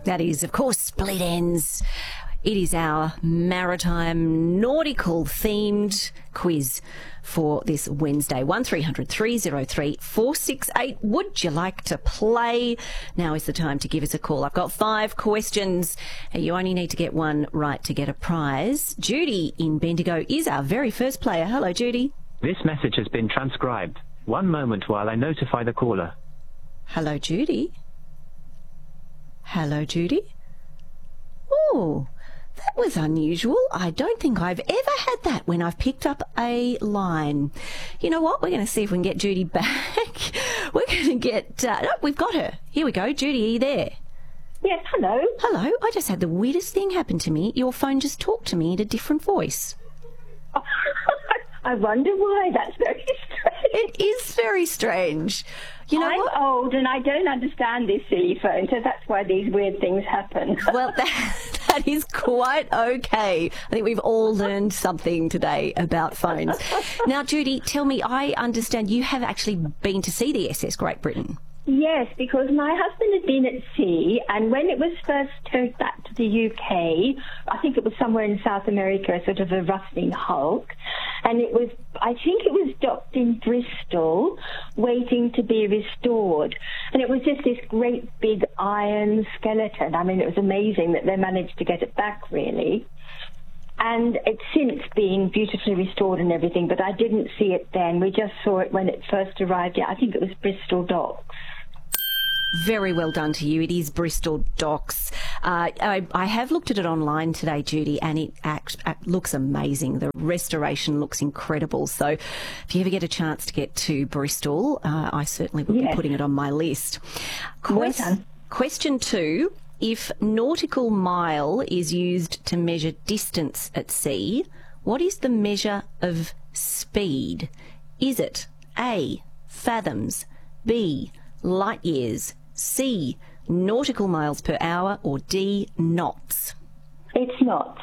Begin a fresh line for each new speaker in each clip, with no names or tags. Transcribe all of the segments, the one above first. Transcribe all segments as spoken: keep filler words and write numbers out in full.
That is, of course, Split Ends. It is our maritime, nautical-themed quiz for this Wednesday. one three hundred three oh three four six eight. Would you like to play? Now is the time to give us a call. I've got five questions. You only need to get one right to get a prize. Judy in Bendigo is our very first player. Hello, Judy.
This message has been transcribed. One moment while I notify the caller.
Hello, Judy. Hello, Judy. Oh, that was unusual. I don't think I've ever had that when I've picked up a line. You know what? We're going to see if we can get Judy back. We're going to get... Uh, no, we've got her. Here we go. Judy, are you there?
Yes, hello.
Hello. I just had the weirdest thing happen to me. Your phone just talked to me in a different voice.
I wonder why. That's very strange.
It is very strange. You know
I'm
what?
old and I don't understand this silly phone, so that's why these weird things happen.
Well, that, that is quite okay. I think we've all learned something today about phones. Now, Judy, tell me, I understand you have actually been to see the S S Great Britain.
Yes, because my husband had been at sea, and when it was first towed back to the U K, I think it was somewhere in South America, sort of a rusting hulk, and it was, I think it was docked in Bristol, waiting to be restored. And it was just this great big iron skeleton. I mean, it was amazing that they managed to get it back, really. And it's since been beautifully restored and everything, but I didn't see it then. We just saw it when it first arrived. Yeah, I think it was Bristol Docks.
Very well done to you. It is Bristol Docks. Uh, I, I have looked at it online today, Judy, and it act, act, looks amazing. The restoration looks incredible. So if you ever get a chance to get to Bristol, uh, I certainly will
Yes.
be putting it on my list.
Well done.
Question two. If nautical mile is used to measure distance at sea, what is the measure of speed? Is it A, fathoms, B, light years, C, nautical miles per hour, or D, knots?
It's knots.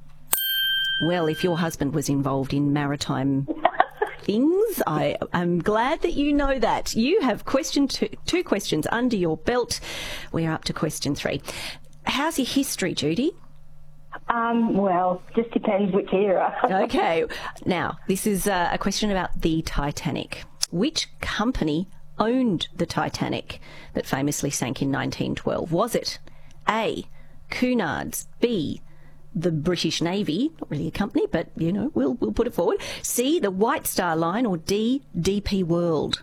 Well, if your husband was involved in maritime things, I am glad that you know that. You have question two, two questions under your belt. We're up to question three. How's your history, Judy?
Um, well, just depends which era.
Okay. Now, this is uh, a question about the Titanic. Which company owned the Titanic that famously sank in nineteen twelve? Was it A, Cunard's, B, the British Navy, not really a company, but, you know, we'll we'll put it forward, C, the White Star Line, or D, D P World?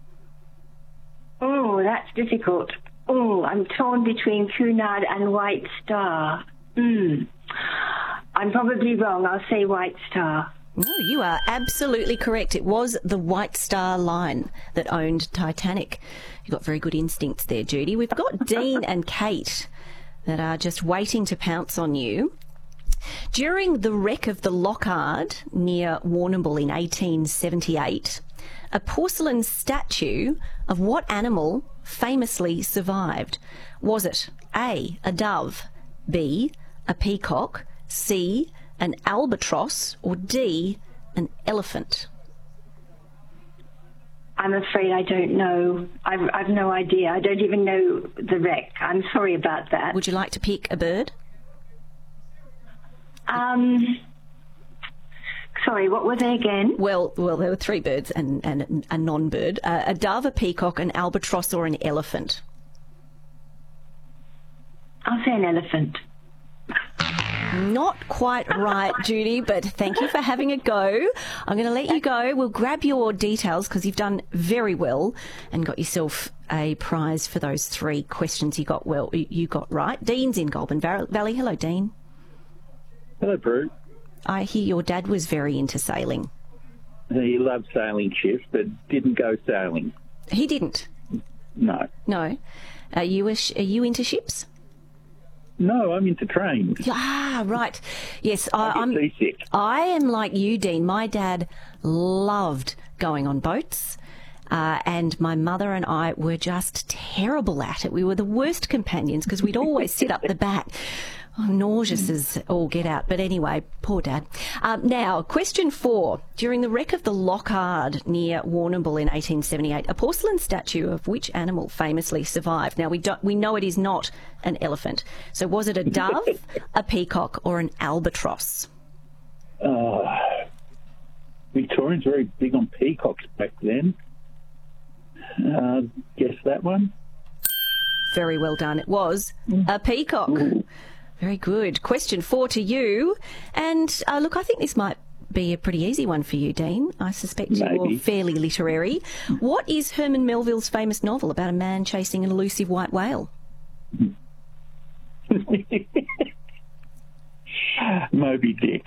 Oh, that's difficult. Oh, I'm torn between Cunard and White Star. Hmm. I'm probably wrong. I'll say White Star.
No, you are absolutely correct. It was the White Star Line that owned Titanic. You've got very good instincts there, Judy. We've got Dean and Kate that are just waiting to pounce on you. During the wreck of the Lockhart near Warrnambool in eighteen seventy-eight, a porcelain statue of what animal famously survived? Was it A, a dove, B, a peacock, C, an albatross, or D, an elephant?
I'm afraid I don't know. I've, I've no idea. I don't even know the wreck. I'm sorry about that.
Would you like to pick a bird?
Um, sorry, what were they again?
Well, well, there were three birds and, and a non-bird. Uh, a dove, a peacock, an albatross, or an elephant?
I'll say an elephant.
Not quite right, Judy, but thank you for having a go. I'm going to let you go. We'll grab your details because you've done very well and got yourself a prize for those three questions you got well. You got right. Dean's in Goulburn Valley. Hello, Dean.
Hello, Prue.
I hear your dad was very into sailing.
He loved sailing ships, but didn't go sailing.
He didn't?
No.
No. Are you, a sh- are you into ships?
No, I'm into trains.
Ah, right. Yes, I,
I get
I'm.
seasick.
I am like you, Dean. My dad loved going on boats, uh, and my mother and I were just terrible at it. We were the worst companions because we'd always sit up the back. Oh, nauseous as all get out. But anyway, poor Dad. Um, now, question four. During the wreck of the Lockhard near Warrnambool in eighteen seventy-eight, a porcelain statue of which animal famously survived? Now, we don't, we know it is not an elephant. So was it a dove, a peacock or an albatross?
Uh, Victorians were very big on peacocks back then. Uh, guess that one.
Very well done. It was a peacock.
Ooh.
Very good. Question four to you. And uh, look, I think this might be a pretty easy one for you, Dean. I suspect
Maybe.
you're fairly literary. What is Herman Melville's famous novel about a man chasing an elusive white whale?
Moby Dick.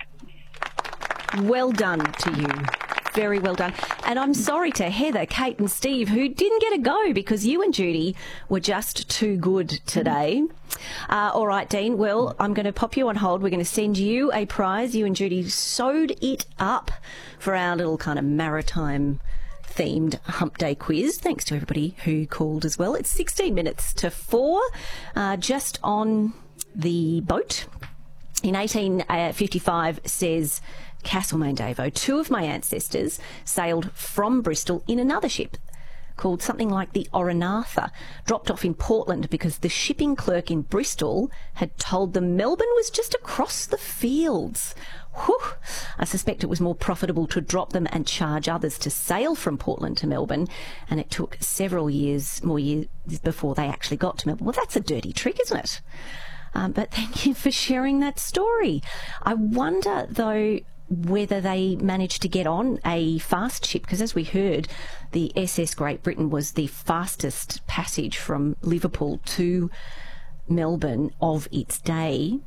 Well done to you. Very well done. And I'm sorry to Heather, Kate and Steve, who didn't get a go because you and Judy were just too good today. Uh, all right, Dean. Well, I'm going to pop you on hold. We're going to send you a prize. You and Judy sewed it up for our little kind of maritime themed hump day quiz. Thanks to everybody who called as well. It's sixteen minutes to four, uh, just on the boat. In eighteen fifty-five, says Castlemaine Davo, two of my ancestors sailed from Bristol in another ship called something like the Oranatha, dropped off in Portland because the shipping clerk in Bristol had told them Melbourne was just across the fields. Whew. I suspect it was more profitable to drop them and charge others to sail from Portland to Melbourne, and it took several years, more years, before they actually got to Melbourne. Well, that's a dirty trick, isn't it? Um, but thank you for sharing that story. I wonder, though, whether they managed to get on a fast ship, because as we heard, the S S Great Britain was the fastest passage from Liverpool to Melbourne of its day.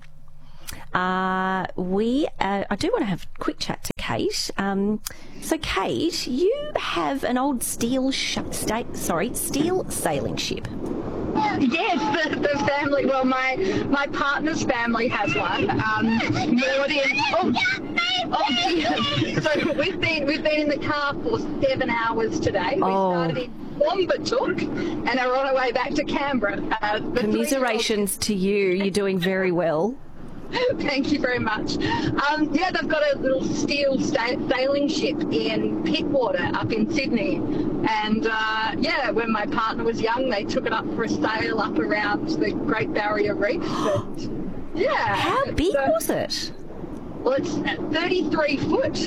Uh, we, uh, I do want to have a quick chat to Kate. Um, so, Kate, you have an old steel, sh- sta- sorry, steel sailing ship.
Yes, the, the family, well, my my partner's family has one. Um, more than, oh, oh dear. So we've been, we've been in the car for seven hours today. We
Oh.
started in Wombatook and are on our way back to Canberra. Uh, the
Commiserations to you. You're doing very well.
Thank you very much. Um, yeah, they've got a little steel sta- sailing ship in Pittwater up in Sydney. And uh, yeah, when my partner was young, they took it up for a sail up around the Great Barrier Reef. And, yeah.
How big
so,
was it?
Well, it's thirty-three foot.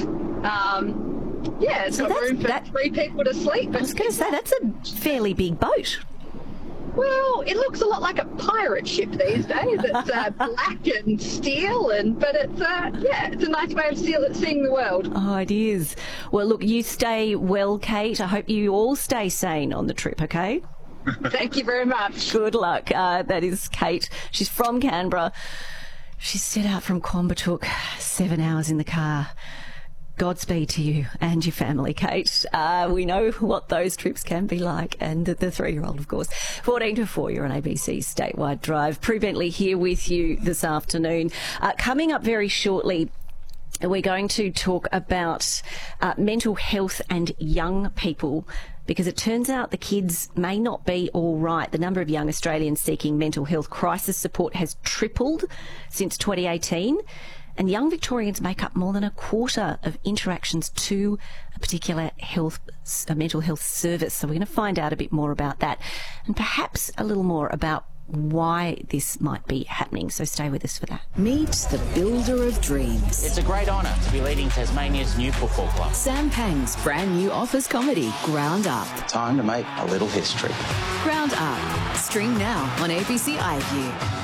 Um, yeah, it's
So
got
that's-
room for
that-
three people to sleep.
I was going to say, that's a fairly big boat.
Well, it looks a lot like a pirate ship these days. It's uh, black and steel, and but it's uh, yeah, it's a nice way of see- seeing the world.
Oh, it is. Well, look, you stay well, Kate. I hope you all stay sane on the trip, okay?
Thank you very much.
Good luck. Uh, that is Kate. She's from Canberra. She's set out from Coimbatore, seven hours in the car. Godspeed to you and your family, Kate. Uh, we know what those trips can be like, and the, the three-year-old, of course. fourteen to four, you're on A B C's Statewide Drive. Prue Bentley here with you this afternoon. Uh, coming up very shortly, we're going to talk about uh, mental health and young people, because it turns out the kids may not be all right. The number of young Australians seeking mental health crisis support has tripled since twenty eighteen. And young Victorians make up more than a quarter of interactions to a particular health, a mental health service. So we're going to find out a bit more about that, and perhaps a little more about why this might be happening. So stay with us for that.
Meet the builder of dreams.
It's a great honour to be leading Tasmania's new football club.
Sam Pang's brand new office comedy, Ground Up.
Time to make a little history.
Ground Up. Stream now on A B C iView.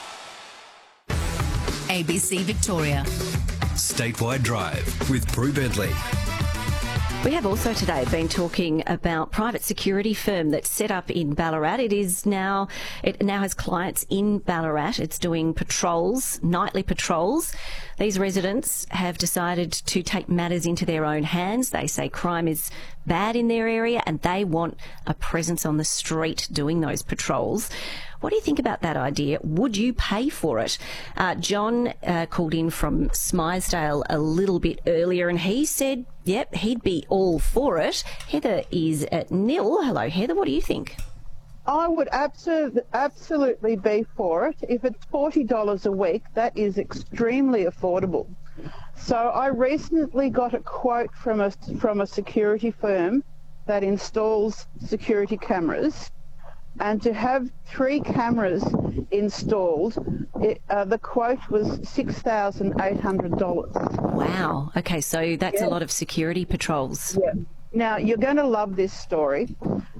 A B C Victoria.
Statewide Drive with Prue Bentley.
We have also today been talking about private security firm that's set up in Ballarat. It is now, it now has clients in Ballarat. It's doing patrols, nightly patrols. These residents have decided to take matters into their own hands. They say crime is bad in their area and they want a presence on the street doing those patrols. What do you think about that idea? Would you pay for it? Uh, John uh, called in from Smythesdale a little bit earlier and he said, yep, he'd be all for it. Heather is at nil. Hello, Heather. What do you think?
I would absolutely, absolutely be for it. If it's forty dollars a week, that is extremely affordable. So I recently got a quote from a, from a security firm that installs security cameras, and to have three cameras installed, it, uh, the quote was six thousand eight hundred dollars.
Wow. Okay, so that's
yeah.
a lot of security patrols.
Yeah. Now, you're going to love this story.